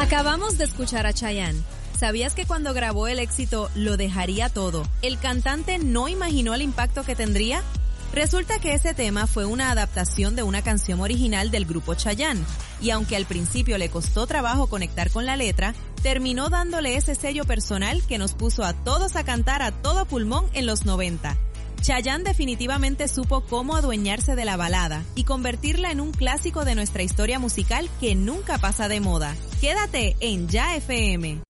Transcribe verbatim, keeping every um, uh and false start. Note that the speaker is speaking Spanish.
Acabamos de escuchar a Chayanne. ¿Sabías que cuando grabó el éxito Lo Dejaría Todo, el cantante no imaginó el impacto que tendría? Resulta que ese tema fue una adaptación de una canción original del grupo Chayanne, y aunque al principio le costó trabajo conectar con la letra, terminó dándole ese sello personal que nos puso a todos a cantar a todo pulmón en los noventa. Chayanne definitivamente supo cómo adueñarse de la balada y convertirla en un clásico de nuestra historia musical que nunca pasa de moda. Quédate en Ya F M.